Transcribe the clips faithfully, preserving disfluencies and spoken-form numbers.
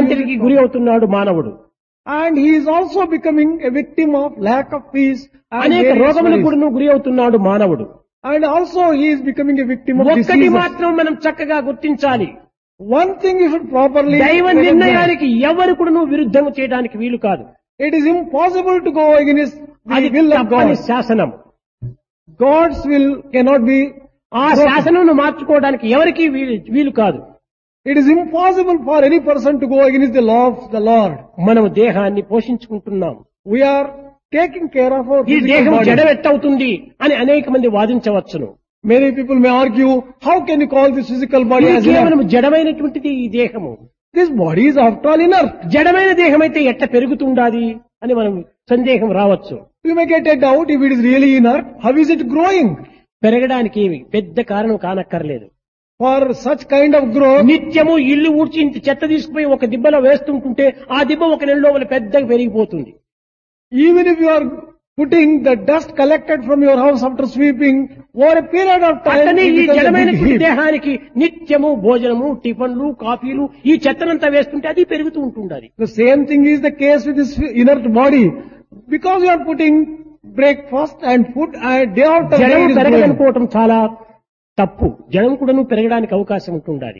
శాంతికి గురి అవుతున్నాడు మానవుడు. And he is also becoming a victim of lack of peace and అనేక various రోగములకు worries. కూడా గురి అవుతున్నాడు మానవుడు. And also he is becoming a victim of ఒక్కటి diseases. మాత్రం మనం చక్కగా గుర్తించాలి, One thing you should properly దైవ recognize. నిర్ణయానికి ఎవరు కూడా నువ్వు విరుద్ధం చేయడానికి వీలు కాదు. It is impossible to go against అది the will of తప్పని God. శాసనం. God's will cannot be ఆ broken. శాసనం మార్చుకోవడానికి ఎవరికీ వీలు వీలు కాదు. It is impossible for any person to go against the law of the Lord. మనం దేహాన్ని పోషించుకుంటున్నాం. We are taking care of our ఈ physical దేహం body. జడవెట్టవుతుంది అని అనేక మంది వాదించవచ్చును. Many people may argue, how can you call this physical body ఇది as కేవలం inert? జడమైనటువంటిది ఈ దేహము. This body is after all inert. జడమైన దేహం అయితే ఎట్లా పెరుగుతుండాది అని మనం సందేహం రావచ్చు. You may get a doubt if it is really inert. How is it growing? పెరగడానికి ఏమి పెద్ద కారణం కానక్కర్లేదు. For such kind of growth, నిత్యము ఇల్లు ఊడ్చి ఇంత చెత్త తీసుకుపోయి ఒక దిబ్బలో వేస్తుంటుంటే ఆ దిబ్బ ఒక నెల లోపల పెద్దగా పెరిగిపోతుంది. even if you are putting the dust collected from your house after sweeping, over a period of time, అట్లనే it ఈ becomes a big జడమైనటువంటి heap. దేహానికి నిత్యము భోజనము, టిఫన్లు, కాఫీలు ఈ చెత్తనంతా వేస్తుంటే అది పెరుగుతూ ఉంటుండాలి. The same thing is the case with this inert body. Because you are putting breakfast and food and day after day జడం it is growing. పెరగదనుకోవటం చాలా తప్పు. జడం కూడా నువ్వు పెరగడానికి అవకాశం ఉంటుండాలి.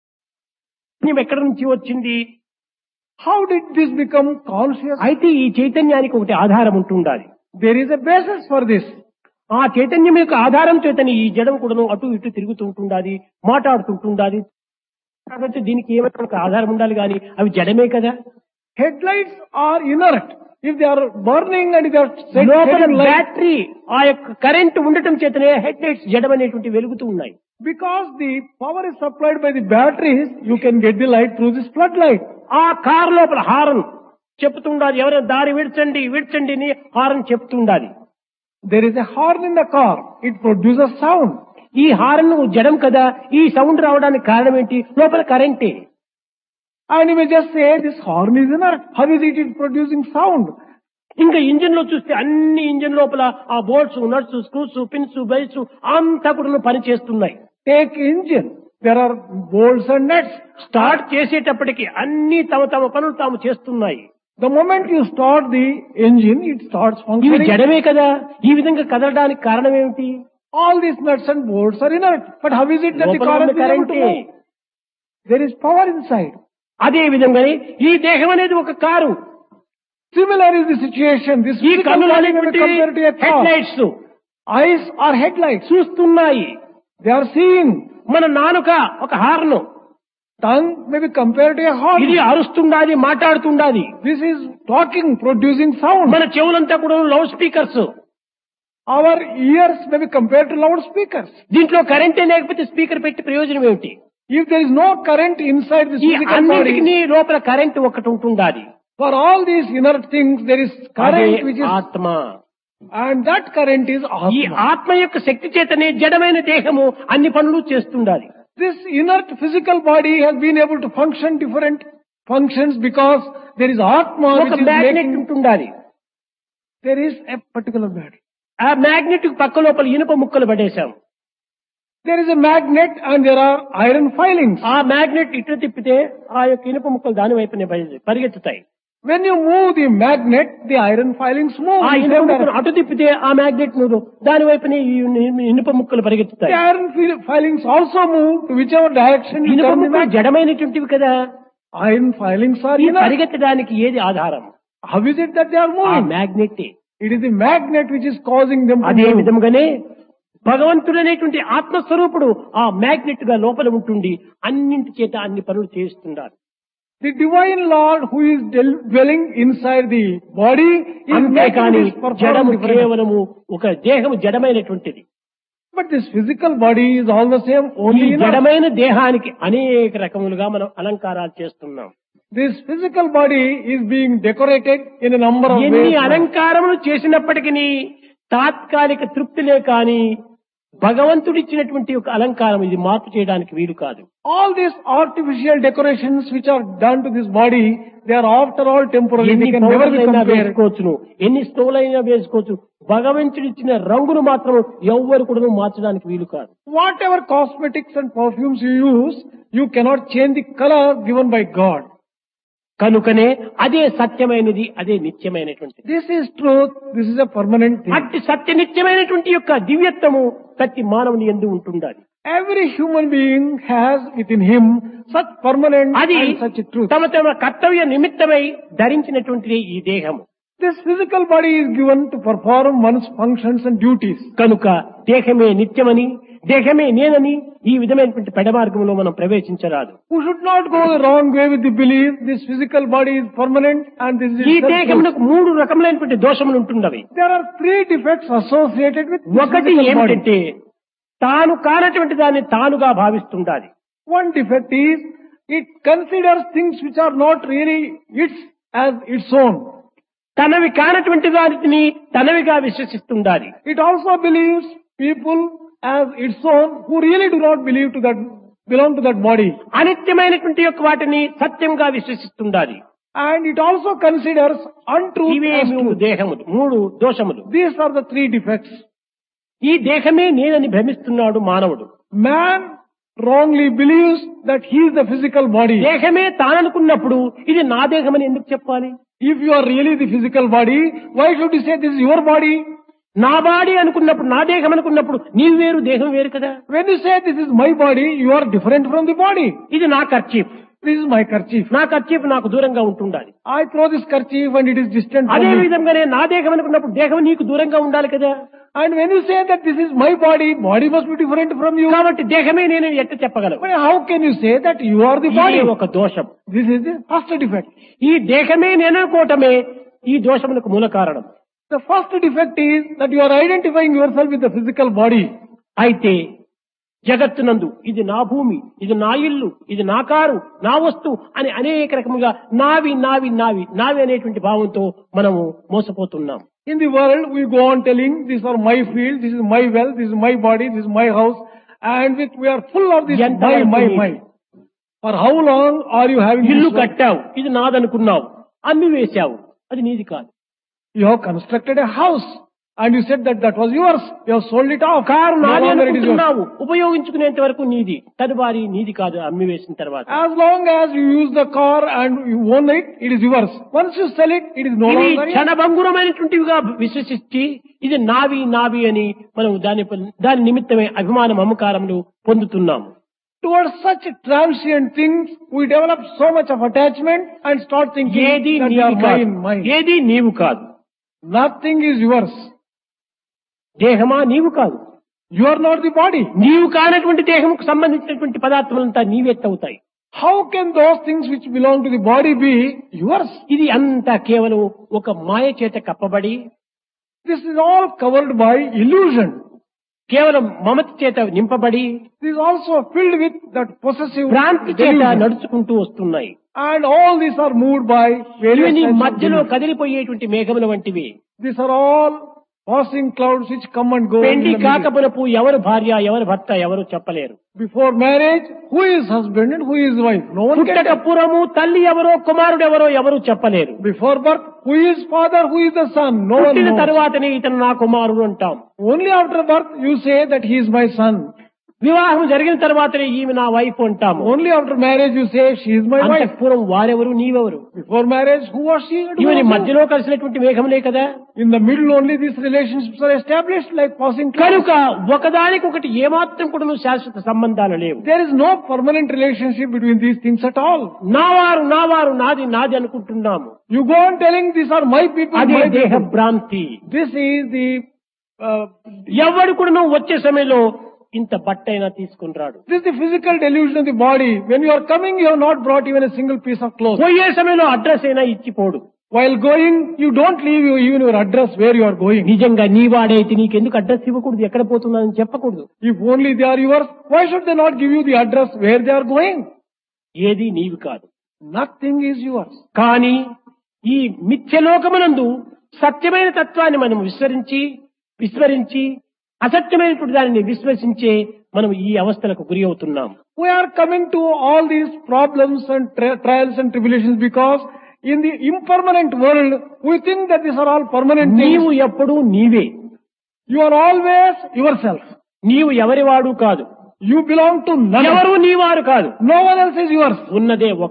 నువ్వు ఎక్కడి నుంచి వచ్చింది? How did this become conscious? అయితే ఈ చైతన్యానికి ఒకటి ఆధారం ఉంటుండాలి. There is a basis for this. ఆ చైతన్యం యొక్క ఆధారం చేతని ఈ జడం కూడాను అటు ఇటు తిరుగుతూ ఉంటుండాలి, మాట్లాడుతుంటుండాలి. కాబట్టి దీనికి ఏమైనా ఒక ఆధారం ఉండాలి కానీ అవి జడమే కదా. Headlights are inert. If they are burning and if they are set, లోపల setting light, బ్యాటరీ ఆ యొక్క కరెంట్ ఉండటం చేతనే హెడ్ లైట్స్ జడమనేటువంటి వెలుగుతూ ఉన్నాయి. because the power is supplied by the batteries, you can get the light through this floodlight. ఆ car లోపల horn చెప్తుండాలి, ఎవరైనా దారి విడ్చండి విడ్చండి అని horn చెప్తుండాలి. There is a horn in the car. It produces sound. ఈ horn జడం కదా, ఈ సౌండ్ రావడానికి కారణం ఏంటి? లోపల కరెంటే. And you may just say, this horn is inert. How is it is producing sound? ఇంకా ఇంజిన్ లో చూస్తే అన్ని ఇంజిన్ లోపల ఆ bolts, nuts, screws, pins, belts అంతా కూడా పని చేస్తున్నాయి. Take engine. There are bolts and nuts. Start చేసేటప్పటికి అన్ని తమ తమ పనులు తాము చేస్తున్నాయి. The moment you start the engine, it starts ఇవి functioning. జడమే కదా. ఈ విధంగా కదలడానికి కారణం ఏమిటి? All these nuts and bolts are inert. But how is it that the లోపల car ఉన్న is able to కరెంటే. move? There is power inside. అదే విధంగానే ఈ దేహం అనేది ఒక car. Similar is the situation. This ఈ physical కన్నులు body may be అనేటువంటి compared to a head car. Lights Eyes are headlights. చూస్తున్నాయి. They are seeing. మన నాలుక ఒక horn. Tongue may be compared to a horn. ఇది అరుస్తుండాది, మాట్లాడుతుండాది. This is talking, producing sound. మన చెవులంతా కూడా loud speakers. Our ears may be compared to loudspeakers. దీంట్లో కరెంటే లేకపోతే speaker పెట్టి ప్రయోజనం ఏమిటి? If there is no current inside this ఈ physical అన్నిటికీ body, లోపల కరెంట్ ఒకటి ఉంటుండాది. for all these inert things, there is అదే current which is, ఆత్మ. and that current is ఈ Atma. ఆత్మ యొక్క శక్తి చేతనే జడమైన దేహము అన్ని పనులు చేస్తుండాలి. This inert physical body has been able to function different functions because there is Atma ఒక which is మ్యాగ్నెట్ making, ఉంటుండాలి. there is a particular matter. ఆ మ్యాగ్నెట్ పక్క లోపల ఇనుప ముక్కలు పడేశాం. There is a magnet and there are iron filings. ఆ magnet ఇటు తిప్పితే ఆ యొక్క ఇనుప ముక్కలు దాని వైపునే పరి- పరిగెత్తుతాయి. When you move the magnet, the iron filings move. ఆ in ఇనుప same ముక్కలు direction. అటు తిప్పితే ఆ మ్యాగ్నెట్ ను దాని వైపునే ఈ ఇనుప ముక్కలు The పరిగెత్తుతాయి. iron fil- filings also move to whichever direction you ఇనుప turn the ముక్కలు magnet. జడమైనటువంటివి కదా. Iron filings are ఈ inert. పరిగెత్తడానికి ఏది ఆధారం? How is it that they are ఆ moving? Magnet. It is the magnet which is causing them to అదే move. విధంగానే భగవంతుడనేటువంటి ఆత్మస్వరూపుడు ఆ మ్యాగ్నెట్ గా లోపల ఉంటుండి అన్నింటి చేత అన్ని పనులు చేస్తున్నారు. The divine Lord who is del- dwelling inside the body is making అంతేకాని this perform జడము different. కేవలము ఒక దేహము జడమైనటువంటిది. But this physical body is all the same, ఈ only inert. జడమైన దేహానికి అనేక రకములుగా మనం అలంకారాలు చేస్తున్నాం. This physical body is being decorated in a number of ఎన్ని ways. అలంకారములు చేసినప్పటికీ తాత్కాలిక తృప్తిలే కాని భగవంతుడిచ్చినటువంటి ఒక అలంకారం ఇది మార్పు చేయడానికి వీలు కాదు. All these artificial decorations which are done to this body, they are after all temporary. ఎన్ని They can never be పౌడర్లైనా compared. వేసుకోవచ్చును, ఎన్ని స్టోవ్లైనా వేసుకోవచ్చు. భగవంతుడిచ్చిన రంగును మాత్రం ఎవ్వరు కూడా మార్చడానికి వీలు కాదు. Whatever cosmetics and perfumes you use, you cannot change the color given by God. కనుకనే అదే సత్యమైనది, అదే నిత్యమైనటువంటిది. This is truth. This is a permanent thing. అట్టి సత్య నిత్యమైనటువంటి యొక్క దివ్యత్వము ప్రతి మానవుని యందు ఉంటుండాలి. Every human being has within him such permanent అది and such a truth. తమ తమ కర్తవ్య నిమిత్తమై ధరించినటువంటిది ఈ దేహము. This physical body is given to perform one's functions and duties. కనుక దేహమే నిత్యమని, దేహమే నేనని ఈ విధమైనటువంటి పెడమార్గంలో మనం ప్రవేశించరాదు. We should not go the wrong way with the belief this physical body is permanent and this is ఈ self-truth. దేహమునకు మూడు రకములైనటువంటి దోషములు ఉంటున్నవి. There are three defects associated with this ఒకటి physical body. ఏమిటంటే తాను కానటువంటి దాన్ని తానుగా భావిస్తుండాలి. One defect is it considers things which are not really its as its own. తనవి కానటువంటి వాటిని తనవిగా విశ్వసిస్తుండాలి. It also believes people as its own who really do not believe to that belong to that body. అనిత్యమైనటువంటి యొక్క వాటిని సత్యంగా విశ్వసిస్తుండాలి. And it also considers untruth ఇవే as మూడు truth. దేహములు, మూడు దోషములు. These are the three defects. ఈ దేహమే నేనని భ్రమిస్తున్నాడు మానవుడు. Man wrongly believes that he is the physical body. దేహమే తాననుకున్నప్పుడు ఇది నా దేహమని ఎందుకు చెప్పాలి? If you are really the physical body, why should you say this is your body? నా బాడీ అనుకున్నప్పుడు, నా దేహం అనుకున్నప్పుడు నీవు వేరు, దేహం వేరు కదా. When you say this is my body, you are different from the body. ఇది నా kerchief, This is my kerchief. నా కర్చీఫ్ నాకు దూరంగా ఉంటుండాలి. I throw this kerchief and it is distant from అదే me. విధంగానే నా దేహం అనుకున్నప్పుడు దేహం నీకు దూరంగా ఉండాలి కదా. And when you say that this is my body, body must be different from you. కాబట్టి దేహమే నేను ఎట్ట చెప్పగలవు? But how can you say that you are the ఇది body? ఒక దోషం. This is the first defect. ఈ దేహమే నేను అనుకోవటమే ఈ దోషములకు మూల కారణం. The first defect is that you are identifying yourself with the physical body. అయితే జగత్తునందు ఇది నా భూమి, ఇది నా ఇల్లు, ఇది నా కారు, నా వస్తువు అని అనేక రకముగా నావి నావి నావి నావి అనేటువంటి భావంతో మనము మోసపోతున్నాం. In the world, we go on telling, these are my field, this is my wealth, this is my body, this is my house, and with, we are full of this ఎంత my, my, వరకు my. For how long are you having ఇల్లు this? కట్టావు, ఇది నాదనుకున్నావు, అమ్మి వేశావు, అది నీది కాదు. You have constructed a house, and you said that that was yours. You have sold it off. Car No నాది longer it is yours. అనుకుంటున్నావు, ఉపయోగించుకునేంత వరకు నీది, తదువారి నీది కాదు అమ్మి వేసిన తర్వాత. As long as you use the car and you own it, it is yours. Once you sell it, it is no ఇవి longer yours. క్షణభంగురమైనటువంటివిగా విశ్వసించి ఇది నావి నావి అని మనం దాని దాని నిమిత్తమే అభిమానం అహంకారములు పొందుతున్నాము. Towards such transient things, we develop so much of attachment and start thinking ఏది that they నీవి are కాదు, mine, mine. ఏది నీవు కాదు. Nothing is yours. దేహమా నీవు కాదు. You are not the body. నీవు కానటువంటి దేహముకు సంబంధించినటువంటి పదార్థములంతా నీవెత్తవుతాయి. How can those things which belong to the body be yours? ఇది అంతా కేవలం ఒక మాయ చేత కప్పబడి, This is all covered by illusion. కేవలం మమత చేత నింపబడి, This is also filled with that possessive భ్రాంతి చేత delusion. నడుచుకుంటూ వస్తున్నాయి. And all these are moved by various ఇవి నీ types of మధ్యలో delusion. కదిలిపోయేటువంటి మేఘముల వంటివి. These are all passing clouds which come and go. in పెండి the middle. కాకపునపు ఎవరు భార్య, ఎవరు భర్త ఎవరు చెప్పలేరు. Before marriage, who is husband and who is wife? No one can పుట్టక tell. పూర్వము తల్లి ఎవరో కుమారుడు ఎవరో ఎవరు చెప్పలేరు. Before birth, who is father, who is the son? No one పుట్టిన knows. తరువాతనే ఇతను నా కుమారుడు అంటాం. Only after birth, you say that he is my son. వివాహం జరిగిన తర్వాతనే ఈమె నా వైఫ్ అంటాము. Only after marriage, you say she is my wife. అంతఃపురం వారెవరు నీవెవరు? Before marriage, who was she? and who ఇవని was మధ్యలో కలిసినటువంటి మేఘములే కదా. he? In the middle only these relationships are established like passing clouds. కనుక ఒకదానికొకటి ఏమాత్రం కూడా శాశ్వత సంబంధాలు లేవు. There is no permanent relationship between these things at all. నావారు నావారు నాది నాది అనుకుంటున్నాము. You go on telling these are my people, అదే my దేహ people. భ్రాంతి. This is the uh, ఎవడు కూడా వచ్చే సమయంలో ఇంత బట్టైనా తీసుకుని రాడు. this is the physical delusion of the body. When you are coming, you have not brought even a single piece of clothes. పోయే సమయంలో అడ్రస్ అయినా ఇచ్చిపోడు. While going, you don't leave you even your address where you are going. నిజంగా నీ వాడైతే నీకెందుకు address ఇవ్వకూడదు, ఎక్కడ పోతున్నానని చెప్పకూడదు. If only they are yours, why should they not give you the address where they are going? ఏది నీవు కాదు. Nothing is yours. కానీ ఈ మిథ్యలోకమునందు సత్యమైన తత్వాన్ని మనం విస్మరించి విస్మరించి అసత్యమైనటువంటి దానిని విశ్వసించే మనం ఈ అవస్థలకు గురి అవుతున్నాం. We are coming to all these problems and tri- trials and tribulations because in the impermanent world, we think that these are all permanent నీవు things. ఎప్పుడూ నీవే. You are always yourself. నీవు ఎవరివాడు కాదు, You belong to none. ఎవరు నీవారు కాదు. No one else is yours. ఉన్నదే ఒక్కటి.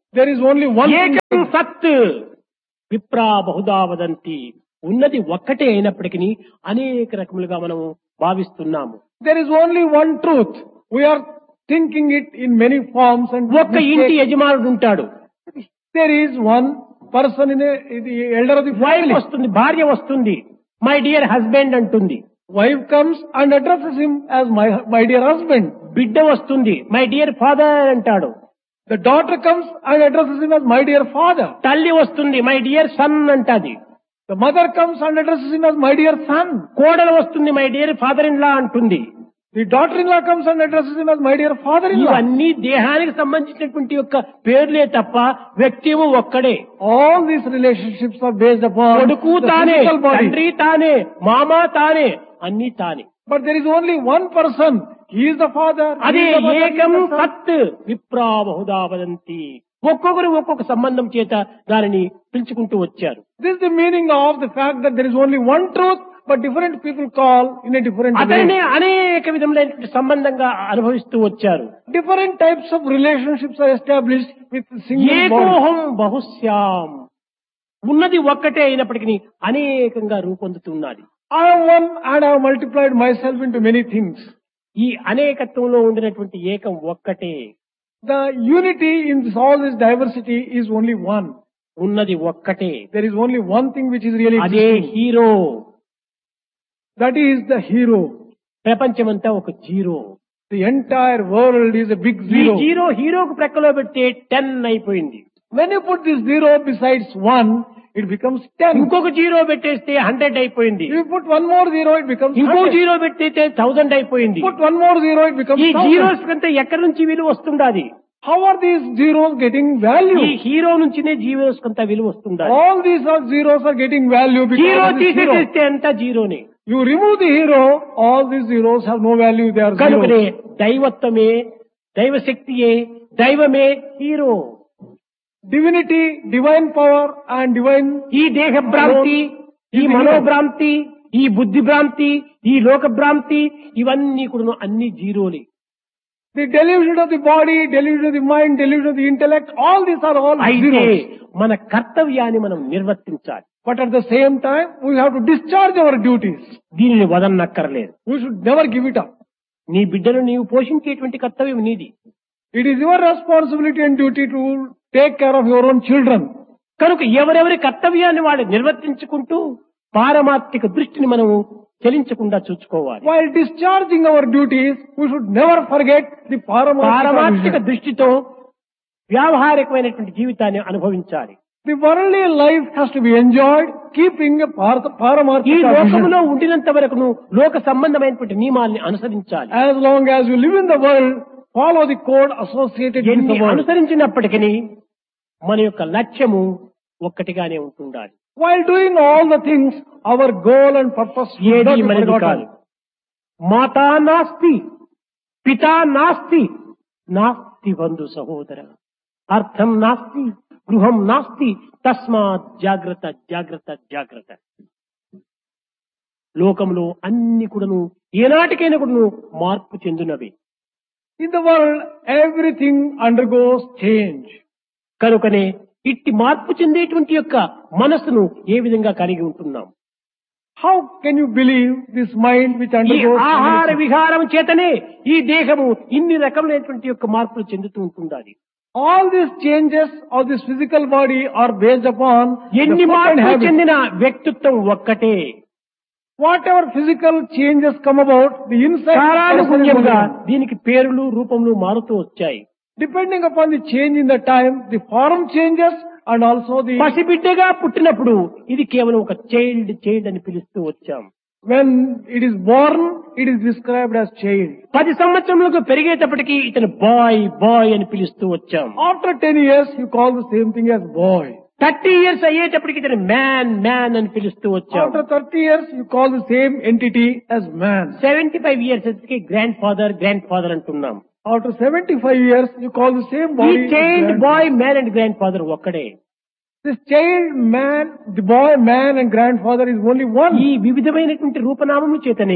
There is only one thing. ఏకం సత్ విప్రా బహుదా వదంతి. ఉన్నది ఒక్కటే అయినప్పటికీ అనేక రకములుగా మనము భావిస్తున్నాము. There is only one truth. We are thinking it in many forms and ఒక్క ఇంటి యజమానుడు ఉంటాడు. there is one person in, a, in the elder of the wife family. వస్తుంది, భార్య వస్తుంది, మై డియర్ హస్బెండ్ అంటుంది. Wife comes and addresses him as my, my dear husband. బిడ్డ వస్తుంది, మై డియర్ ఫాదర్ అంటాడు. The daughter comes and addresses him as my dear father. తల్లి వస్తుంది, my dear son అంటాది. The mother comes and addresses him as my dear son. కోడలు వస్తుంది, my dear father in law అంటుంది. The daughter-in-law comes and addresses him as my dear father-in-law. ఇవన్నీ దేహానికి సంబంధించినటువంటి యొక్క పేర్లే తప్ప వ్యక్తిము ఒక్కడే. All these relationships are based upon కొడుకు the తానే, physical body. తండ్రి తానే, మామ తానే, అన్ని తానే. But there is only one person. He is the father. he అదే is the mother, he is ఏకం the son. సత్ విప్రా బహుదా వదంతి. ఒక్కొక్కరు ఒక్కొక్క సంబంధం చేత దానిని పిలుచుకుంటూ వచ్చారు. This is the meaning of the fact that there is only one truth, but different people call in a different అతనే way. అనేక విధములైనటువంటి సంబంధంగా అనుభవిస్తూ వచ్చారు. Different types of relationships are established with single body. ఏకోహం బహుశ్యాం. ఉన్నది ఒక్కటే అయినప్పటికీ అనేకంగా రూపొందుతున్నది. I am one and I have multiplied myself into many things. ఈ అనేకత్వంలో ఉండినటువంటి ఏకం ఒక్కటే. The unity in this, all this diversity is only one. ఉన్నది ఒక్కటే. There is only one thing which is really అదే existing. Hero. That is the hero. ప్రపంచమంతా ఒక zero. The entire world is a big ఈ zero. Zero హీరోకు ప్రక్కలో పెడితే ten అయిపోయింది. When you put this zero besides one, it becomes ten. ఇంకొక zero పెట్టేస్తే hundred అయిపోయింది. If you put one more zero, it becomes ఇంకో hundred. Zero పెట్టేస్తే thousand అయిపోయింది. Put one more zero, it becomes ఈ thousand. Zeros కంటే ఎక్కడి నుంచి విలువ వస్తుండాది? How are these zeros getting value? ఈ హీరో నుంచినే జీరోస్ కొంత విలువ వస్తుండాలి. All these are zeros are getting value because zero of this zero. తీసేస్తే అంతా జీరోనే. You remove the hero, all these zeros have no value, they are కనుకనే zeros. దైవత్వమే, దైవశక్తియే, దైవమే hero. Divinity, divine power and divine ఈ దేహ భ్రాంతి, ఈ మనోభ్రాంతి, ఈ బుద్ధి భ్రాంతి, ఈ లోక భ్రాంతి, ఇవన్నీ కూడా అన్ని జీరోలే. the delusion of the body, delusion of the mind, delusion of the intellect, all these are all అయితే zeros. మన కర్తవ్యాన్ని మనం నిర్వర్తించాలి. But at the same time, we have to discharge our duties. దీనిని వదన్నక్కర్లేదు. We should never give it up. నీ బిడ్డను నీవు పోషించేటువంటి కర్తవ్యం నీది. It is your responsibility and duty to take care of your own children. కనుక ఎవరెవరి కర్తవ్యాన్ని వాడు నిర్వర్తించుకుంటూ పారమార్థిక దృష్టిని మనము చలించకుండా చూసుకోవాలి. While discharging our duties, we should never forget the పారమార్థిక paramarthika. దృష్టితో వ్యావహారికమైనటువంటి జీవితాన్ని అనుభవించాలి. The worldly life has to be enjoyed, keeping a par- ఈ paramarthika vision. లోకములో ఉండినంత వరకు లోక సంబంధమైనటువంటి నియమాల్ని అనుసరించాలి. As long as you live in the world, follow the code associated with ఎన్ని the world. అనుసరించినప్పటికీ మన యొక్క లక్ష్యము ఒక్కటిగానే ఉంటుండాలి. While doing all the things, our goal and purpose should ఏది not be మనది కాదు. forgotten. మాతా నాస్తి, పితా నాస్తి, నాస్తి బంధు సహోదర, అర్థం నాస్తి, గృహం నాస్తి, తస్మాత్ జాగ్రత్త జాగ్రత్త జాగ్రత్త. లోకంలో అన్ని కూడాను ఏనాటికైనా కూడాను మార్పు చెందినవి. In the world, everything undergoes change. కనుకనే ఇట్టి మార్పు చెందేటువంటి యొక్క మనస్సును ఏ విధంగా కలిగి ఉంటున్నాం? How can you believe this mind which ఈ undergoes ఆహార change? విహారం చేతనే ఈ దేహము ఇన్ని రకములైనటువంటి యొక్క మార్పులు చెందుతూ ఉంటుండాలి. All these changes of this physical body are based upon the ఎన్ని food and మార్పులు habits. చెందిన వ్యక్తిత్వం ఒక్కటే. Whatever physical changes come about, the inside person is కాలానుగుణ్యంగా only one. దీనికి పేర్లు రూపములు మారుతూ వచ్చాయి. Depending upon the change in the time, the form changes and also the పసిబిడ్డగా పుట్టినప్పుడు ఇది కేవలం ఒక చైల్డ్ చైల్డ్ అని పిలుస్తూ వచ్చాం. when it is born, it is described as child. పది సంవత్సరములకు పెరిగేటప్పటికి ఇతను బాయ్ బాయ్ అని పిలుస్తూ వచ్చాం. After ten years, you call the same thing as boy. Thirty years అయ్యేటప్పటికి ఇతను మ్యాన్ మ్యాన్ అని పిలుస్తూ వచ్చాం. After thirty years, you call the same entity as man. Seventy five years వచ్చి గ్రాండ్ ఫాదర్ గ్రాండ్ ఫాదర్ అంటున్నాం. After seventy-five years, you call the same ఈ body as child grandfather. Bye man and grand father ఒక్కడే. This child, man, the boy, man and grandfather is only one. ఈ వివిధమైనటువంటి రూపనామముల చేతనే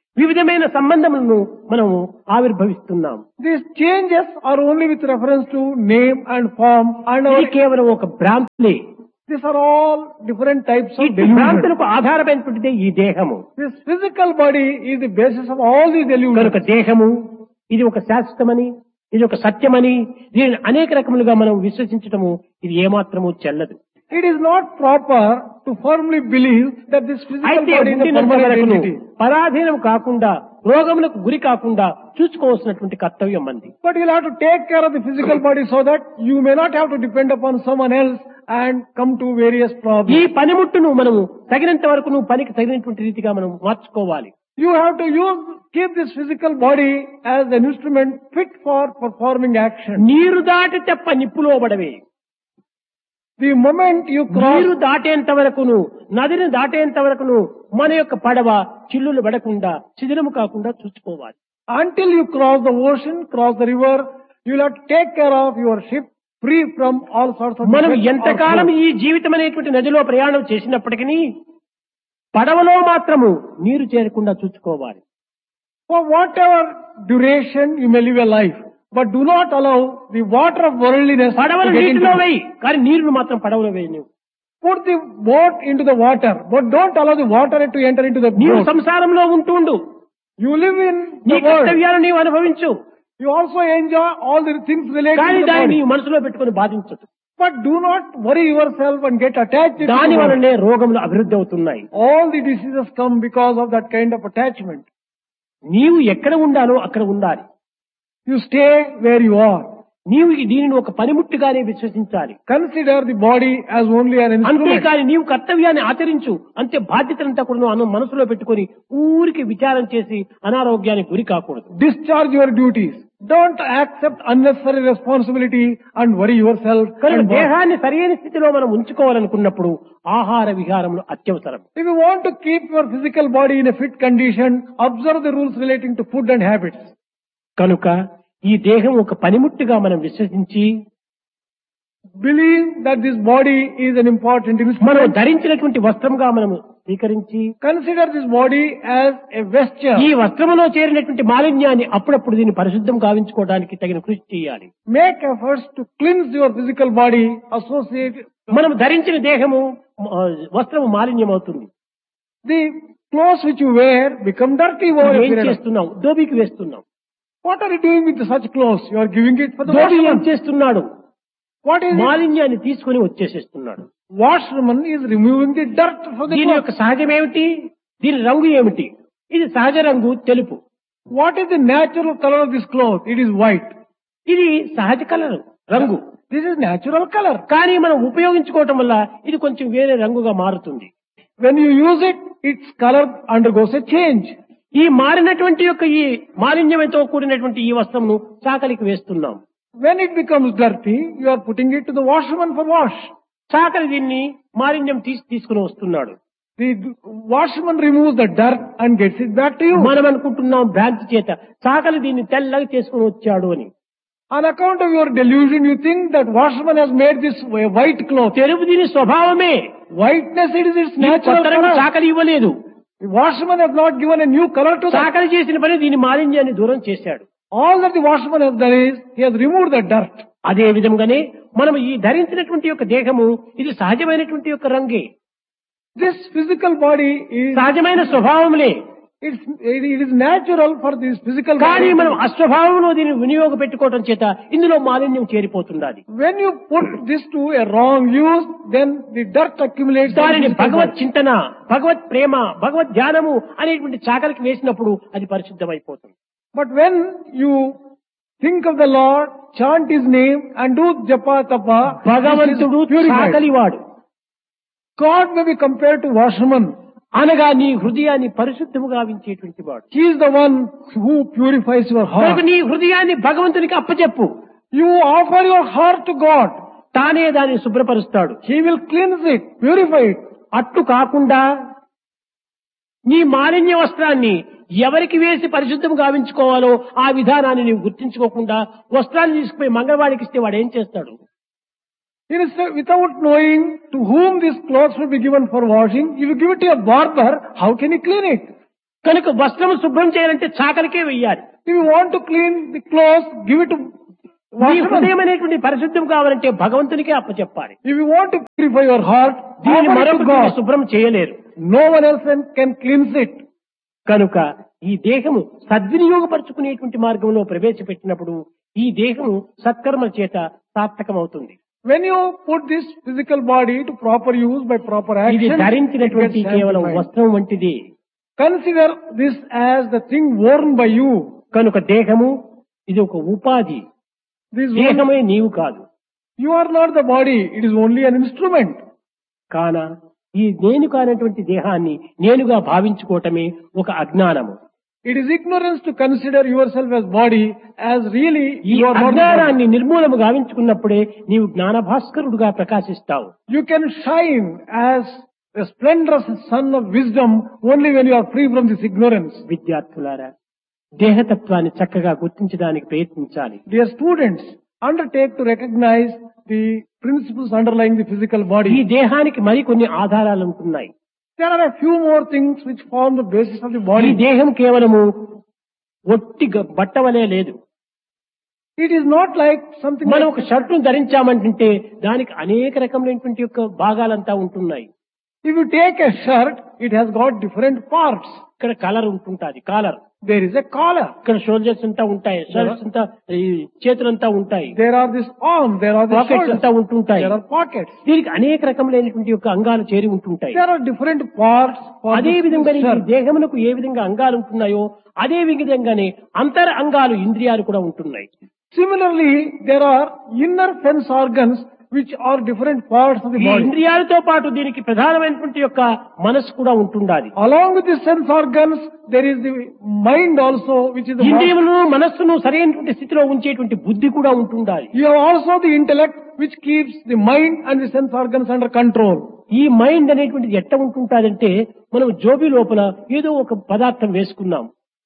వివిధమైన సంబంధములను మనము ఆవిర్భవిస్తున్నాం. These changes are only with reference to name and form and our, ఇది కేవలం ఒక భ్రాంతులే. these are all different types ఈ of delusion. భ్రాంతులకు ఆధారమైనటువంటిదే ఈ దేహము. This physical body is the basis of all these delusions. కనుక దేహము ఇది ఒక శాశ్వతమని, ఇది ఒక సత్యమని, దీనిని అనేక రకములుగా మనం విశ్వసించటము ఇది ఏమాత్రము చెల్లదు. It is not proper to firmly believe that this physical అయితే body is a ఉండినంత permanent వరకును entity. పరాధీనం కాకుండా, రోగములకు గురి కాకుండా చూసుకోవాల్సినటువంటి కర్తవ్యం మంది. But you'll have to take care of the physical body so that you may not have to depend upon someone else and come to various ఈ problems. పనిముట్టును మనము తగినంత వరకు నువ్వు పనికి తగినటువంటి రీతిగా మనం మార్చుకోవాలి. You have to use, keep this physical body as an instrument fit for performing action. నీరు దాటి తెప్ప నిప్పులో పడవే. The moment you cross, నీరు దాటేంత వరకును, నదిని దాటేంత వరకును మన యొక్క పడవ చిల్లులు పడకుండా, శిథిలము కాకుండా చూసుకోవాలి. until you cross the ocean, cross the river, you'll have to take care of your ship free from all sorts of మనం defects or ఎంతకాలం flaws. ఈ జీవితం అనేటువంటి నదిలో ప్రయాణం చేసినప్పటికీ పడవలో మాత్రము నీరు చేరకుండా చూసుకోవాలి. For whatever duration you may live a life, but do not allow the water of worldliness పడవలు to get నీటిలో into it. వేయి, కానీ నీరును మాత్రం పడవలో వేయి. నువ్వు Put the boat into the water, but don't allow the water to enter into the నీవు boat. సంసారంలో ఉంటుండు, You live in నీ the world. కర్తవ్యాలను నీవు అనుభవించు, You also enjoy all the things related కానీ to the దాన్ని body. నీవు మనసులో పెట్టుకుని బాధించదు. But do not worry yourself and get attached to దాని the body. వలనే రోగములు అభివృద్ధి అవుతున్నాయి. All the diseases come because of that kind of attachment. నీవు ఎక్కడ ఉండాలో అక్కడ ఉండాలి. You stay where you are. నీవు ఈ దీనిని ఒక పనిముట్టుగానే విశ్వసించాలి. Consider the body as only an instrument. అంతేకాని నీవు కర్తవ్యాన్ని ఆచరించు, అంతే బాధ్యతలంతా కూడా నువ్వు అను- మనసులో పెట్టుకుని ఊరికి విచారం చేసి అనారోగ్యానికి గురి కాకూడదు. Discharge your duties. Don't accept unnecessary responsibility and worry yourself. కనుక And bother. దేహాన్ని సరైన స్థితిలో మనం ఉంచుకోవాలనుకున్నప్పుడు ఆహార విహారములు అత్యవసరం. If you want to keep your physical body in a fit condition, observe the rules relating to food and habits. కనుక ఈ దేహం ఒక పనిముట్టుగా మనం విశ్వసించి Believe that this body is an important మనం instrument. ధరించినటువంటి వస్త్రంగా మనం స్వీకరించి Consider this body as a vesture. ఈ వస్త్రములో చేరినటువంటి మాలిన్యాన్ని అప్పుడప్పుడు దీన్ని పరిశుద్ధం గావించుకోవడానికి తగిన కృషి చేయాలి. Make efforts to cleanse your physical body associated. మనం ధరించిన దేహము ఆ, వస్త్రము మాలిన్యం అవుతుంది. The clothes which you wear become dirty over a ఏం period of. చేస్తున్నాం? దోబికి వేస్తున్నాం. What are you doing with such clothes? You are giving it for the dhobi ఏం washerman. చేస్తున్నాడు? What is it? మాలిన్యాన్ని తీసుకుని వచ్చేసేస్తున్నాడు. Washerman is removing the dirt from the దీని clothes. యొక్క సహజం ఏమిటి? దీని రంగు ఏమిటి? ఇది సహజ రంగు తెలుపు. What is the natural color of this cloth? It is white. ఇది సహజ కలర్ రంగు. This is natural color. కానీ మనం ఉపయోగించుకోవటం వల్ల ఇది కొంచెం వేరే రంగుగా మారుతుంది. When you use it, its color undergoes a change. ఈ మారినటువంటి యొక్క ఈ మాలిన్యంతో కూడినటువంటి ఈ వస్త్రంను చాకలికి వేస్తున్నాం. When it becomes dirty, you are putting it to the washerman for wash. చాకలి దీన్ని మాలిన్యం తీసి తీసుకుని వస్తున్నాడు. The washerman removes the dirt and gets it back to you. మనం అనుకుంటున్నాం భ్రాంతి చేత చాకలి దీన్ని తెల్లగా చేసుకుని వచ్చాడు అని. On account of your delusion, you think that washerman has made this a white cloth. తెలుపు దీని స్వభావమే. Whiteness, it is its ఈ natural కొత్త రంగు color. చాకలి ఇవ్వలేదు. The washerman has not given a new color to that. చాకలి చేసిన పని దీని మాలిన్యాన్ని దూరం చేశాడు. All that the washerman has done is, he has removed the dirt. అదే విధంగానే మనం ఈ ధరించినటువంటి యొక్క దేహము ఇది సహజమైనటువంటి యొక్క రంగే, This physical body is, సహజమైన స్వభావములే. it's, it it is natural for this physical కానీ body. మనం అస్వభావంలో దీన్ని వినియోగ పెట్టుకోవడం చేత ఇందులో మాలిన్యం చేరిపోతున్నది. When you put this to a wrong use, then the dirt accumulates. in దానిని the physical భగవత్ body. చింతన, భగవత్ ప్రేమ, భగవత్ ధ్యానము అనేటువంటి చాకలికి వేసినప్పుడు అది పరిశుద్ధమైపోతుంది. But when you think of the Lord, chant His name and do japa tapa, భగవంతుడు this is purified. చాకలివాడు God may be compared to washerman. అనగా నీ హృదయాన్ని పరిశుద్ధముగా గావించేటువంటి వాడు. He is the one who purifies your కనుక heart. నీ హృదయాన్ని భగవంతునికి అప్పచెప్పు. You offer your heart to God. తానే దాన్ని శుభ్రపరుస్తాడు. He will cleanse it, purify it. అట్లు కాకుండా నీ మాలిన్య వస్త్రాన్ని ఎవరికి వేసి పరిశుద్ధం గావించుకోవాలో ఆ విధానాన్ని నీవు గుర్తించుకోకుండా వస్త్రాన్ని తీసుకుపోయి మంగళవాడికి ఇస్తే వాడు ఏం చేస్తాడు? Instead, without knowing to whom these clothes will be given for washing, if you give it to a barber, how can he clean it? కనుక వస్త్రము శుభ్రం చేయాలంటే చాకలికే వెయ్యాలి. If you want to clean the clothes, give it to నీ washerman. హృదయం అనేటువంటి పరిశుద్ధం కావాలంటే భగవంతునికే అప్పచెప్పాలి. If you want to purify your heart, దీన్ని offer it to మరొకటి God. శుభ్రం చేయలేరు. No one else can cleanse it. కనుక ఈ దేహము సద్వినియోగపరుచుకునేటువంటి మార్గంలో ప్రవేశపెట్టినప్పుడు ఈ దేహము సత్కర్మల చేత సార్థకమవుతుంది. When you put this physical body to proper use by proper ఇది action, it ధరించినటువంటి gets కేవలం sanctified. వస్త్రం వంటిది. Consider this as the thing worn by you. కనుక దేహము ఇది ఒక ఉపాధి. This దేహమే నీవు కాదు. you are not the body; it is only an instrument. కాన ఈ నేను కానటువంటి దేహాన్ని నేనుగా భావించుకోవటమే ఒక అజ్ఞానము. It is ignorance to consider yourself as body, as really ఈ you are not the body. అజ్ఞానాన్ని నిర్మూలము గావించుకున్నప్పుడే నీవు జ్ఞాన భాస్కరుడుగా ప్రకాశిస్తావు. You can shine as a splendorous sun of wisdom only when you are free from this ignorance. విద్యార్థులారా, దేహతత్వాన్ని చక్కగా గుర్తించడానికి ప్రయత్నించాలి. Dear students, undertake to recognize the principles underlying the physical ఈ body. దేహానికి మరికొన్ని ఆధారాలు ఉంటున్నాయి. There are a few more things which form the basis of the ఈ body. దేహం కేవలము ఒట్టి గ- బట్టవలే లేదు. It is not like something మనం like, ఒక షర్టును ధరించామంటే దానికి అనేక రకములైనటువంటి యొక్క భాగాలంతా ఉంటున్నాయి. if you take a shirt, it has got different parts. ఇక్కడ colour ఉంటుంటాది, caller. There is a collar. ఇక్కడ షోల్డర్స్ అంతా ఉంటాయి, షర్ట్స్ అంతా, ఈ చేతులంతా ఉంటాయి, There are this arm, there are the pockets shoulders, అంతా ఉంటుంటాయి. there are pockets. దీనికి అనేక రకములైనటువంటి యొక్క అంగాలు చేరి ఉంటుంటాయి. There are different parts for అదే this విధంగా ఈ shirt. దేహమునకు ఏ విధంగా అంగాలు ఉంటున్నాయో అదే విధంగానే అంతర్ అంగాలు ఇంద్రియాలు కూడా ఉంటున్నాయి. Similarly, there are inner sense organs which are different parts of the ఈ body. ఇంద్రియాలతో పాటు దీనికి ప్రధానమైనటువంటి యొక్క మనసు కూడా ఉంటుండాలి. Along with the sense organs, there is the mind also, which is the mind. ఇంద్రియములను మనస్సును సరైనటువంటి స్థితిలో ఉంచేటువంటి బుద్ధి కూడా ఉంటుండాలి. You have also the intellect which keeps the mind and the sense organs under control. ఈ మైండ్ అనేటువంటిది ఎట్ట ఉంటుంటాదంటే మనం జోబి లోపల ఏదో ఒక పదార్థం వేసుకున్నాం,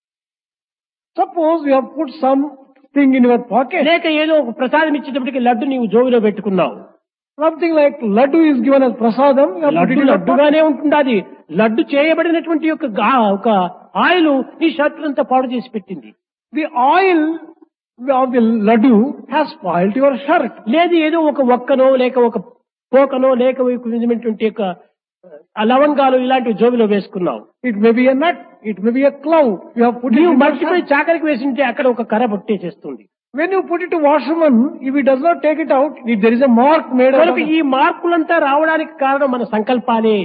Suppose you have put something in your pocket. లేక ఏదో ఒక ప్రసాదం ఇచ్చేటప్పటికి లడ్డు నీవు జోబిలో పెట్టుకున్నావు. Something like laddu is given as prasadam. You have put laddu it in your pocket. లడ్డుగానే ఉంటుండాది. Laddu చేయబడినటువంటి యొక్క గా- ఒక ఆయిల్ నీ షర్ట్ అంతా పాడు చేసి పెట్టింది. The oil of the laddu has spoiled your shirt. లేదు ఏదో ఒక ఒక్కనో లేక ఒక పోకనో లేక ఒక విధమైనటువంటి యొక్క ఆ లవంగాలు ఇలాంటివి జోబిలో వేసుకున్నావు. It may be a nut, it may be a cloud. You have put it నీవు in your మర్చిపోయి shirt. చాకరికి వేసింటే అక్కడ ఒక కర్ర పట్టేసేస్తుంది. When you put it to washerman, if he does not take it out, if there is a mark made out కనుక of ఈ మార్పులంతా రావడానికి కారణం మన సంకల్పాలే.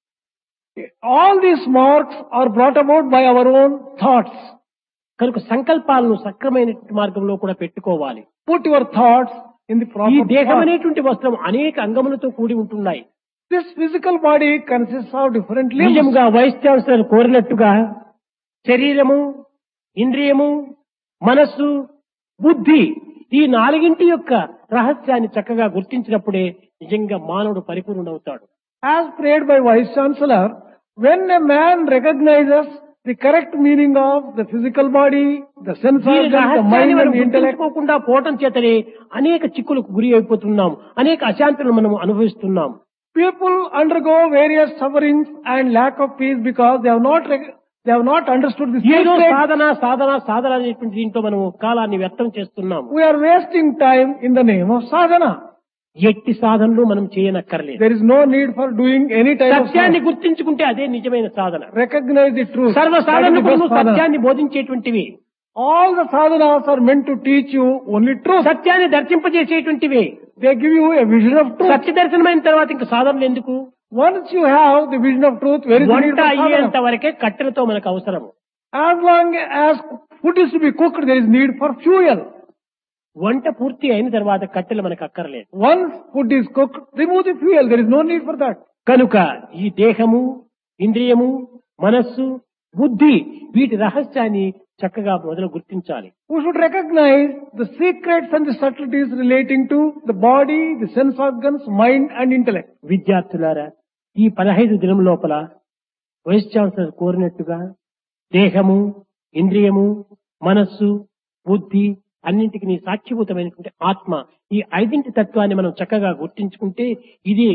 all these marks are brought about by our own thoughts. కనుక సంకల్పాలను సక్రమైన మార్గంలో కూడా పెట్టుకోవాలి. Put your thoughts in the ఈ proper దేహం path. అనేటువంటి వస్త్రం అనేక అంగములతో కూడి ఉంటున్నాయి. This physical body consists of different limbs. నిజంగా వైస్ ఛాన్సలర్ కోరినట్టుగా శరీరము, ఇంద్రియము, మనస్సు, బుద్ధి ఈ నాలుగింటి యొక్క రహస్యాన్ని చక్కగా గుర్తించినప్పుడే నిజంగా మానవుడు పరిపూర్ణుడవుతాడు. As prayed by Vice Chancellor, when a man recognizes the correct meaning of the physical body, the sense ఈ organs, the రహస్యాన్ని mind మనం and the intellect, గుర్తించుకోకుండా పోవటం చేతనే అనేక చిక్కులకు గురి అయిపోతున్నాం, అనేక అశాంతులను మనం అనుభవిస్తున్నాం. people undergo various sufferings and lack of peace because they have not rec- they have not understood the ఏదో secret. సాధన సాధన సాధన అనేటువంటి దీంట్లో మనం కాలాన్ని వ్యర్థం చేస్తున్నాం. We are wasting time in the name of sadhana. ఎట్టి సాధనలు మనం చేయనక్కర్లేదు. There is no need for doing any type of సత్యాన్ని sadhana. గుర్తించుకుంటే అదే నిజమైన సాధన. Recognize the truth. సర్వ That is the సాధనలు best sadhana. సత్యాన్ని బోధించేటువంటివి, All the sadhanas are meant to teach you only truth. సత్యాన్ని దర్శింపజేసేటువంటివి. They give you a vision of truth. సత్య దర్శనమైన తర్వాత ఇంకా సాధనలు ఎందుకు? Once you have the vision of truth, where is the need వంట for అయ్యేంత sadhana? వరకే కట్టెలతో మనకు అవసరం. As long as food is to be cooked, there is need for fuel. వంట పూర్తి అయిన తర్వాత కట్టెలు మనకు అక్కర్లేదు. Once food is cooked, remove the fuel. There is no need for that. కనుక ఈ దేహము, ఇంద్రియము, మనస్సు, బుద్ధి వీటి రహస్యాన్ని చక్కగా మొదలు గుర్తించాలి. We should recognize the secrets and the subtleties relating to the body, the sense organs, mind and intellect. విద్యార్థులారా, ఈ పదహైదు దినం లోపల వైస్ ఛాన్సలర్ కోరినట్టుగా దేహము, ఇంద్రియము, మనస్సు, బుద్ధి అన్నింటికి సాక్షిభూతమైనటువంటి ఆత్మ, ఈ ఐదింటి తత్వాన్ని మనం చక్కగా గుర్తించుకుంటే ఇది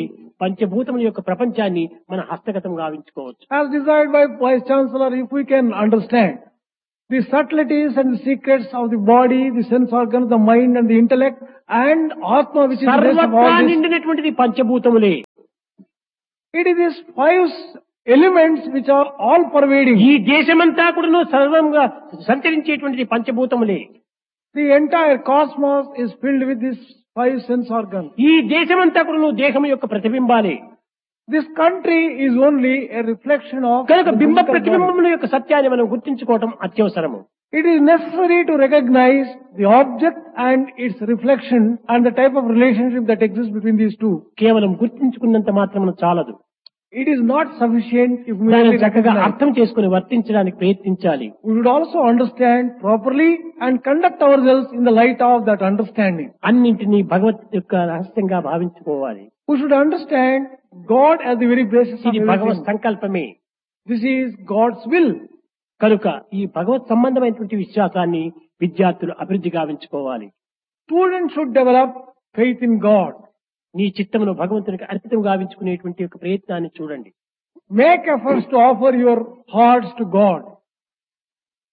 పంచభూతముల యొక్క ప్రపంచాన్ని మన హస్తగతం గావించుకోవచ్చు. As desired by Vice Chancellor, if we can understand the subtleties and the secrets of the body, the sense organs, the mind and the intellect, and Atma, which is the base of సర్వత్రా all this, నిండినటువంటిది పంచభూతములే. it is these five elements which are all pervading. ఈ దేశమంతా కూడా సర్వంగా సంచరించేటువంటిది పంచభూతములే. The entire cosmos is filled with these five sense organs. ఈ దేశమంతా కూడా దేహం యొక్క ప్రతిబింబాలే. This country is only a reflection of కనుక the బింబ physical body. ప్రతిబింబముల యొక్క సత్యాన్ని మనం గుర్తించుకోవటం అత్యవసరము. It is necessary to recognize the object and its reflection and the type of relationship that exists between these two. కేవలం గుర్తించుకున్నంత మాత్రమున చాలదు. It is not sufficient if we దాన్ని only చక్కగా recognize. అర్థం చేసుకుని వర్తించడానికి ప్రయత్నించాలి. We would also understand properly and conduct ourselves in the light of that understanding. అన్నింటినీ భగవత్ యొక్క రహస్యంగా భావించుకోవాలి. We should understand God as the very basis of ఇది భగవత్ everything. సంకల్పమే. This is God's will. కనుక ఈ భగవత్ సంబంధమైనటువంటి విశ్వాసాన్ని విద్యార్థులు అభివృద్ధి గావించుకోవాలి. Students should develop faith in God. నీ చిత్తమును భగవంతునికి అర్పితం గావించుకునేటువంటి ఒక ప్రయత్నాన్ని చూడండి. Make efforts to offer your hearts to God.